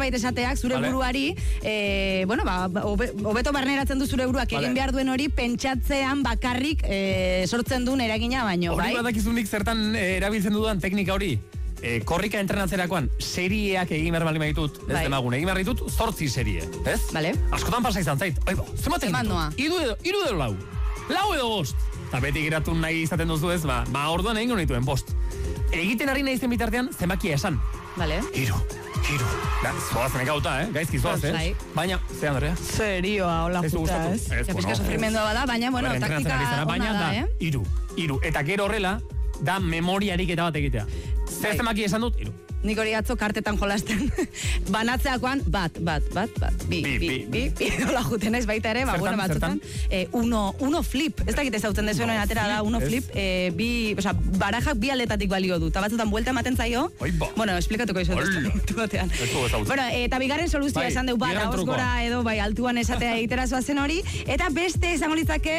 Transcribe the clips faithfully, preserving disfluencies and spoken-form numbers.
zerbait esateak zure vale. buruari, e, bueno, ba, hobeto barneratzen du zure buruak vale. egin behar duen hori pentsatzean bakarrik e, sortzen duen eragina baino, bai? Hori badakizunik zertan e, erabiltzen dudan teknika hori? E, korrika entrenatzerakoan serieak egin behar bali maitut, ez bai. demagun, egin behar ditut zortzi serie, ez? Vale. Askotan pasa izan zait, oibo, zematen ditut? Iru edo, iru edo lau, lau edo bost. Eta beti geratu nahi izaten duzu ez, ba, ba orduan egin nituen bost. Egiten ari nahi zen bitartean, zemakia esan. Vale. Iru, iru. Da, zoaz nekauta, eh? Gaizki zoaz, eh? Baina, ze Andrea? Serioa, hola juta, ez? Ez, ja, bueno, sufrimendua bada, baina, bueno, taktika ona da, eh? Iru, iru. Eta gero horrela, da memoriarik eta bat egitea. Zer zemaki esan dut, iru. Nik hori atzo kartetan jolasten. Banatzeakoan, bat, bat, bat, bat, bi, bi, bi, bi, bi, hola juten naiz baita ere, ba, bueno, batzutan, eh, uno, uno flip, ez dakit ezautzen dezuenoen atera da, uno flip, eh, bi, oza, barajak bi aldetatik balio du, eta batzutan buelta ematen zaio, bueno, esplikatuko izan dut batean. Bueno, eta bigarren soluzioa esan deu, bat, hauz gora edo, bai, altuan esatea egitera zoazen hori, eta beste izango litzake,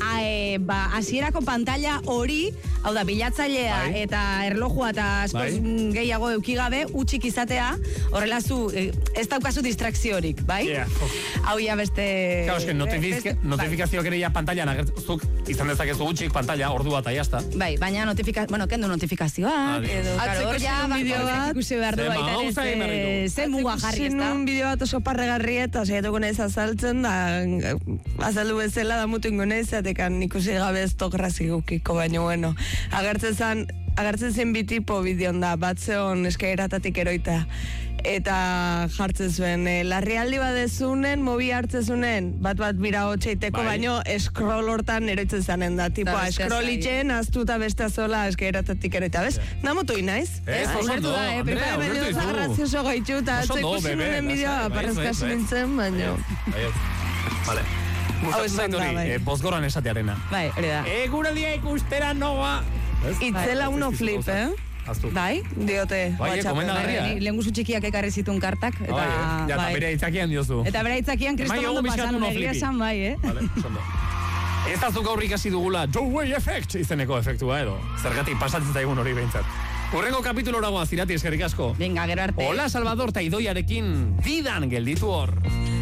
ba, hasierako pantalla hori, hau da, bilatzailea eta erlojua eta askoz gehiago euki gabe, utxik izatea, horrela zu, eh, ez daukazu distrakziorik, bai? Yeah. Hau ya beste... Claro, es que notifiz, notifikazioak ere ja pantallan agertzuk, izan dezakezu utxik pantalla, ordua eta jazta. Bai, baina notifikazioa, bueno, kendu notifikazioak, edo, claro, hor ja, bideo bat, ikusi behar du baita ere, ze muga jarri, ez da? Un bideo bat oso parregarri eta saiatuko naiz azaltzen, da, azaldu bezala da mutu ingo naiz, atekan ikusi gabe ez tograzi gukiko, baina, bueno, agertzen zen, agertzen zen bitipo bideon da, bat zeon eskaeratatik eroita. Eta jartzen zuen, e, larrialdi badezunen, mobi hartzezunen, bat bat bira hotxeiteko, bai. Baino scroll hortan eroitzen zanen da. Tipoa, scrollitzen, aztuta beste azola eskaeratatik eroita, bez? Namotu inaiz? Ez, osondo, Andrea, horretu izu. Grazioso gaitu, eta atzo ikusi nunen bideoa, parrezkasu nintzen, baino. Vale. Gustatzen zait hori, bozgoran esatearena. Bai, hori da. Eguraldia ikustera noa. Itzela uno flip, eh? Aztu. Bai, diote. Bai, komendagarria. Lehen guzu txikiak ekarri zituen kartak. Eta, bai, eh? Ja, eta bere aitzakian diozu. Eta bere aitzakian kristomondo pasan, egia esan bai, eh? Vale, sondo. Ez da zuk aurrik hasi dugula Joe Effect izeneko efektua edo. Zergatik pasatzen zaigun hori behintzat. Urrengo kapitulora goaz, Irati, eskerrik asko. Venga, gero arte. Hola, Salvador, ta Idoiarekin didan gelditu hor.